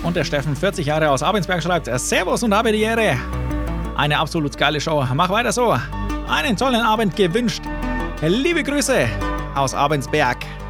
Und der Steffen, 40 Jahre aus Abendsberg, schreibt: Servus und habe die Ehre. Eine absolut geile Show. Mach weiter so. Einen tollen Abend gewünscht. Liebe Grüße aus Abendsberg.